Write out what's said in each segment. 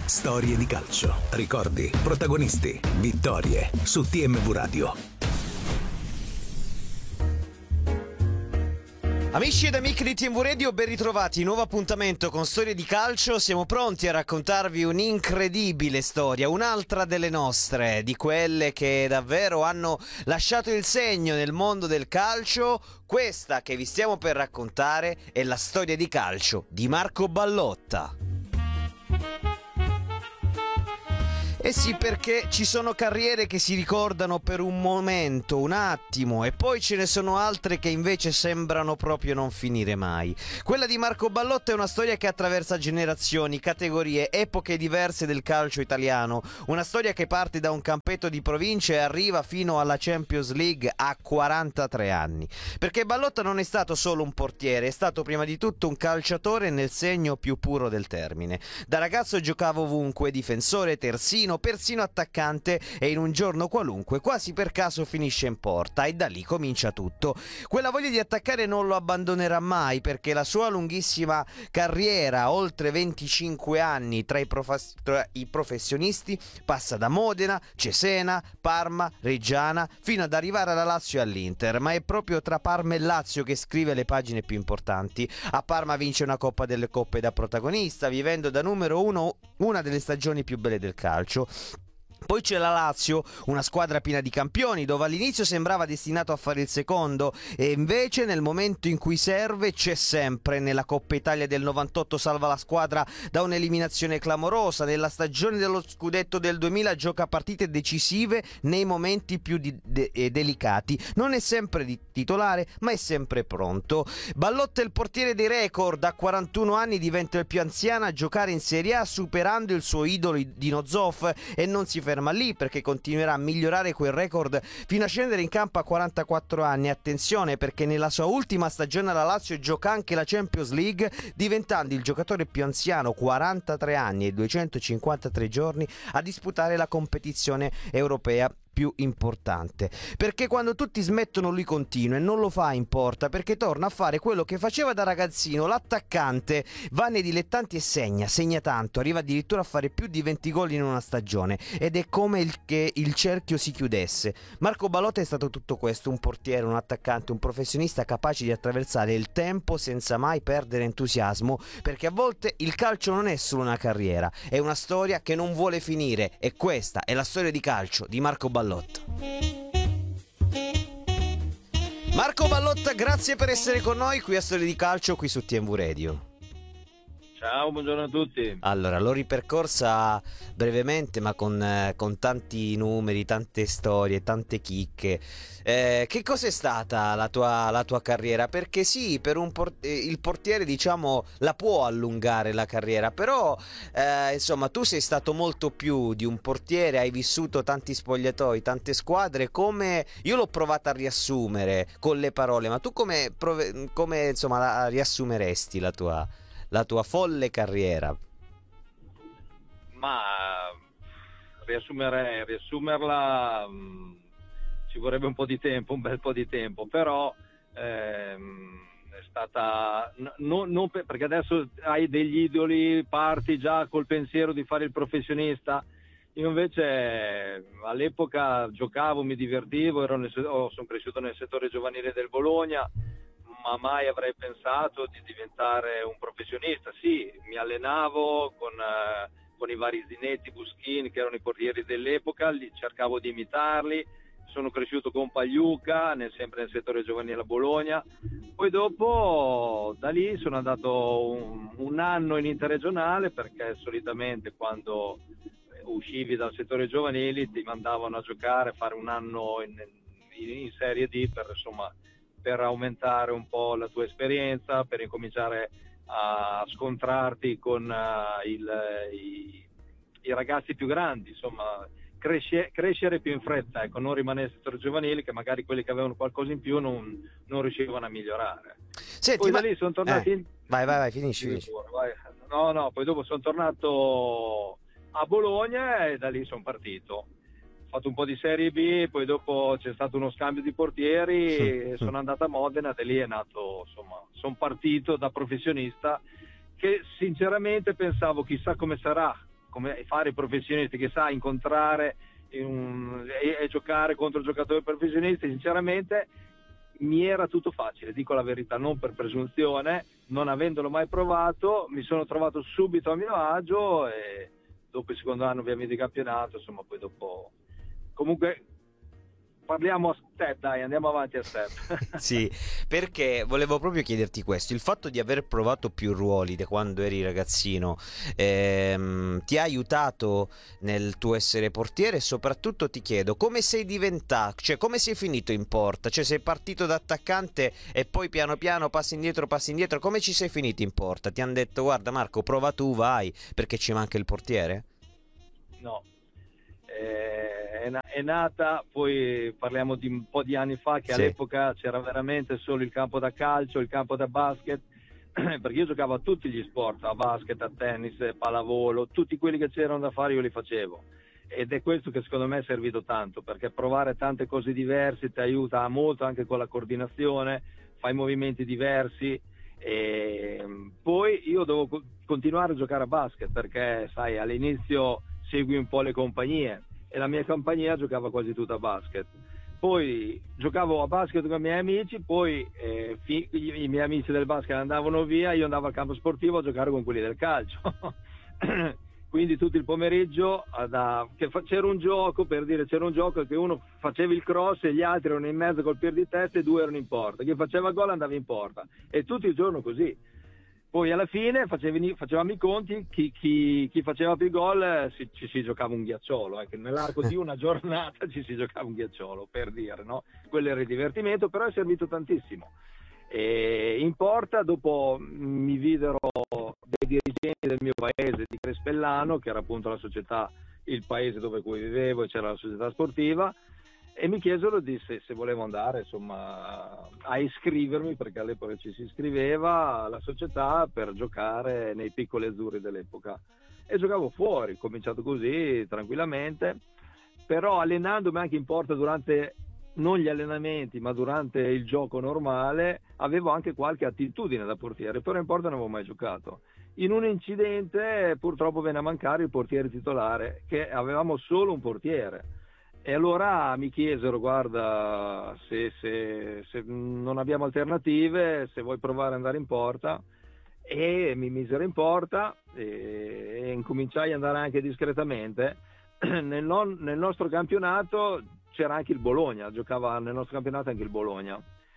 Storie di calcio, ricordi, protagonisti, vittorie su TMV Radio. Amici ed amiche di TMV Radio, ben ritrovati, nuovo appuntamento con Storie di Calcio. Siamo pronti a raccontarvi un'incredibile storia, un'altra delle nostre, di quelle che davvero hanno lasciato il segno nel mondo del calcio. Questa che vi stiamo per raccontare è la storia di calcio di Marco Ballotta. Eh sì, perché ci sono carriere che si ricordano per un momento, un attimo, e poi ce ne sono altre che invece sembrano proprio non finire mai. Quella di Marco Ballotta è una storia che attraversa generazioni, categorie, epoche diverse del calcio italiano. Una storia che parte da un campetto di provincia e arriva fino alla Champions League a 43 anni. Perché Ballotta non è stato solo un portiere, è stato prima di tutto un calciatore nel segno più puro del termine. Da ragazzo giocava ovunque, difensore, terzino, persino attaccante, e in un giorno qualunque quasi per caso finisce in porta e da lì comincia tutto. Quella voglia di attaccare non lo abbandonerà mai, perché la sua lunghissima carriera, oltre 25 anni tra i professionisti, passa da Modena, Cesena, Parma, Reggiana fino ad arrivare alla Lazio e all'Inter, ma è proprio tra Parma e Lazio che scrive le pagine più importanti. A Parma vince una Coppa delle Coppe da protagonista, vivendo da numero uno una delle stagioni più belle del calcio. Poi c'è la Lazio, una squadra piena di campioni, dove all'inizio sembrava destinato a fare il secondo, e invece nel momento in cui serve c'è sempre. Nella Coppa Italia del 98 salva la squadra da un'eliminazione clamorosa, nella stagione dello scudetto del 2000 gioca partite decisive nei momenti più delicati. Non è sempre titolare, ma è sempre pronto. Ballotta è il portiere dei record, a 41 anni diventa il più anziano a giocare in Serie A, superando il suo idolo Dino Zoff, e non si ferma lì, perché continuerà a migliorare quel record fino a scendere in campo a 44 anni. Attenzione, perché nella sua ultima stagione alla Lazio gioca anche la Champions League, diventando il giocatore più anziano, 43 anni e 253 giorni, a disputare la competizione europea più importante. Perché quando tutti smettono lui continua, e non lo fa in porta, perché torna a fare quello che faceva da ragazzino, l'attaccante. Va nei dilettanti e segna tanto, arriva addirittura a fare più di 20 gol in una stagione, ed è come che il cerchio si chiudesse. Marco Ballotta è stato tutto questo: un portiere, un attaccante, un professionista capace di attraversare il tempo senza mai perdere entusiasmo, perché a volte il calcio non è solo una carriera, è una storia che non vuole finire, e questa è la storia di calcio di Marco Ballotta. Marco Ballotta, grazie per essere con noi qui a Storie di Calcio, qui su TMV Radio. Ciao, buongiorno a tutti. Allora, l'ho ripercorsa brevemente, ma con tanti numeri, tante storie, tante chicche. Che cos'è stata la tua carriera? Perché sì, per il portiere, diciamo, la può allungare la carriera, però insomma tu sei stato molto più di un portiere, hai vissuto tanti spogliatoi, tante squadre. Come io l'ho provata a riassumere con le parole, ma tu come insomma la riassumeresti la tua folle carriera? Ma riassumerla ci vorrebbe un po' di tempo, un bel po' di tempo, però è stata perché adesso hai degli idoli, parti già col pensiero di fare il professionista. Io invece all'epoca giocavo, mi divertivo, sono cresciuto nel settore giovanile del Bologna, ma mai avrei pensato di diventare un professionista. Sì, mi allenavo con i vari Zinetti, Buschini, che erano i portieri dell'epoca, cercavo di imitarli. Sono cresciuto con Pagliuca, sempre nel settore giovanile a Bologna. Poi dopo, da lì sono andato un anno in interregionale, perché solitamente quando uscivi dal settore giovanili ti mandavano a giocare, a fare un anno in Serie D per aumentare un po' la tua esperienza, per incominciare a scontrarti con i ragazzi più grandi, insomma crescere più in fretta, ecco, non rimanere nel settore giovanile, che magari quelli che avevano qualcosa in più non riuscivano a migliorare. Senti, poi da lì sono tornati vai, finisci. No, poi dopo sono tornato a Bologna e da lì sono partito. Ho fatto un po' di Serie B, poi dopo c'è stato uno scambio di portieri, sono andato a Modena, da lì è nato, insomma, sono partito da professionista, che sinceramente pensavo chissà come sarà come fare i professionisti, che sa incontrare e giocare contro giocatori professionisti, sinceramente mi era tutto facile, dico la verità, non per presunzione, non avendolo mai provato, mi sono trovato subito a mio agio e dopo il secondo anno ovviamente di campionato, insomma, poi dopo comunque parliamo a step, dai, andiamo avanti a step. Sì, perché volevo proprio chiederti questo, il fatto di aver provato più ruoli da quando eri ragazzino ti ha aiutato nel tuo essere portiere, e soprattutto ti chiedo come sei diventato, cioè come sei finito in porta, cioè sei partito da attaccante e poi piano piano passi indietro, come ci sei finito in porta? Ti hanno detto guarda Marco, prova tu, vai, perché ci manca il portiere? No, è nata, poi parliamo di un po' di anni fa, che Sì. all'epoca c'era veramente solo il campo da calcio, il campo da basket, perché io giocavo a tutti gli sport, a basket, a tennis, pallavolo, tutti quelli che c'erano da fare io li facevo, ed è questo che secondo me è servito tanto, perché provare tante cose diverse ti aiuta molto anche con la coordinazione, fai movimenti diversi. E poi io dovevo continuare a giocare a basket, perché sai, all'inizio segui un po' le compagnie e la mia compagnia giocava quasi tutta a basket. Poi giocavo a basket con i miei amici, poi i miei amici del basket andavano via, io andavo al campo sportivo a giocare con quelli del calcio. Quindi tutto il pomeriggio c'era un gioco, per dire, c'era un gioco che uno faceva il cross e gli altri erano in mezzo col piede di testa e 2 erano in porta. Chi faceva gol andava in porta, e tutto il giorno così. Poi alla fine facevamo i conti, chi faceva più gol ci si giocava un ghiacciolo, nell'arco di una giornata ci si giocava un ghiacciolo, per dire, no? Quello era il divertimento, però è servito tantissimo. E in porta dopo mi videro dei dirigenti del mio paese, di Crespellano, che era appunto la società, il paese dove cui vivevo, e c'era la società sportiva, e mi chiesero se volevo andare, insomma, a iscrivermi, perché all'epoca ci si iscriveva alla società per giocare nei piccoli azzurri dell'epoca, e giocavo fuori, ho cominciato così tranquillamente, però allenandomi anche in porta durante non gli allenamenti ma durante il gioco normale avevo anche qualche attitudine da portiere, però in porta non avevo mai giocato. In un incidente purtroppo venne a mancare il portiere titolare, che avevamo solo un portiere. E allora mi chiesero, guarda, se non abbiamo alternative, se vuoi provare ad andare in porta, e mi misero in porta e incominciai ad andare anche discretamente. Nel nostro campionato c'era anche il Bologna, giocava nel nostro campionato anche il Bologna,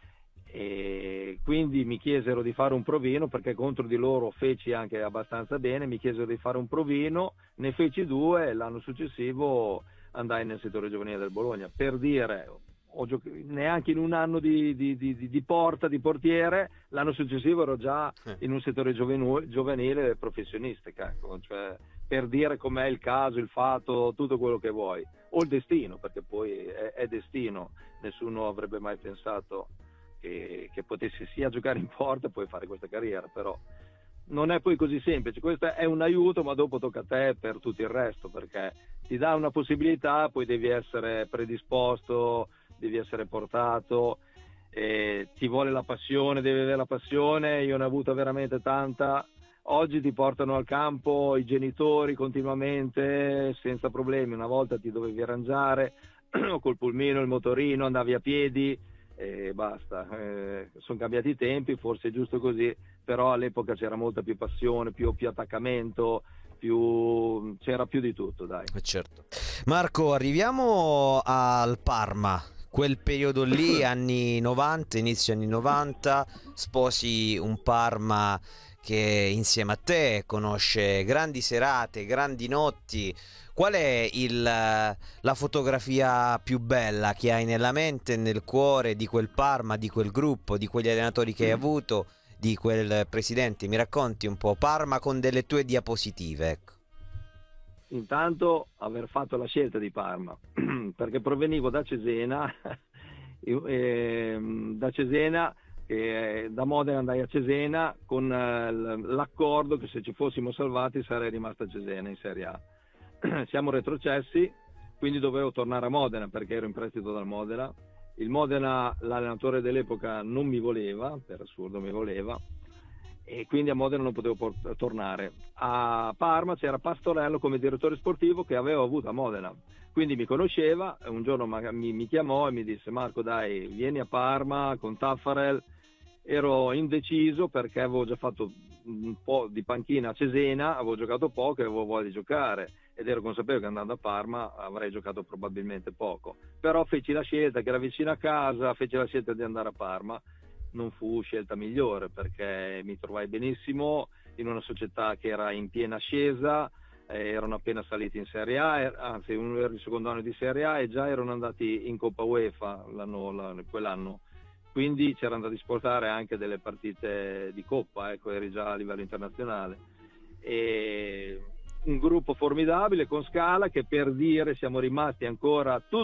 e quindi mi chiesero di fare un provino, perché contro di loro feci anche abbastanza bene, mi chiesero di fare un provino, ne feci 2 e l'anno successivo andai nel settore giovanile del Bologna. Per dire, neanche in un anno di portiere, l'anno successivo ero già in un settore giovanile professionistico, ecco. Cioè, per dire com'è il caso, il fatto, tutto quello che vuoi, o il destino, perché poi è destino, nessuno avrebbe mai pensato che potessi sia giocare in porta e poi fare questa carriera, però non è poi così semplice. Questo è un aiuto, ma dopo tocca a te per tutto il resto, perché ti dà una possibilità, poi devi essere predisposto, devi essere portato, ti vuole la passione, devi avere la passione. Io ne ho avuta veramente tanta. Oggi ti portano al campo i genitori continuamente senza problemi, una volta ti dovevi arrangiare col pulmino, il motorino, andavi a piedi e basta. Sono cambiati i tempi, forse è giusto così, però all'epoca c'era molta più passione, più attaccamento, c'era più di tutto, dai. Certo. Marco, arriviamo al Parma. Quel periodo lì, anni 90, inizio anni 90, sposi un Parma che insieme a te conosce grandi serate, grandi notti. Qual è la fotografia più bella che hai nella mente e nel cuore di quel Parma, di quel gruppo, di quegli allenatori che hai avuto, di quel presidente? Mi racconti un po' Parma con delle tue diapositive, ecco. Intanto aver fatto la scelta di Parma, perché provenivo da Cesena, da Modena andai a Cesena con l'accordo che se ci fossimo salvati sarei rimasto a Cesena in Serie A. Siamo retrocessi, quindi dovevo tornare a Modena perché ero in prestito dal Modena. Il Modena, l'allenatore dell'epoca, non mi voleva, per assurdo mi voleva, e quindi a Modena non potevo tornare. A Parma c'era Pastorello come direttore sportivo che avevo avuto a Modena, quindi mi conosceva. Un giorno mi chiamò e mi disse: Marco, dai, vieni a Parma con Taffarel. Ero indeciso perché avevo già fatto un po' di panchina a Cesena, avevo giocato poco e avevo voglia di giocare, ed ero consapevole che andando a Parma avrei giocato probabilmente poco, però feci la scelta, che era vicino a casa, feci la scelta di andare a Parma. Non fu scelta migliore perché mi trovai benissimo in una società che era in piena ascesa, erano appena saliti in Serie A, anzi era il secondo anno di Serie A e già erano andati in Coppa UEFA quell'anno, quindi c'erano da disputare anche delle partite di Coppa, ecco, eri già a livello internazionale. E un gruppo formidabile con Scala che, per dire, siamo rimasti ancora tutti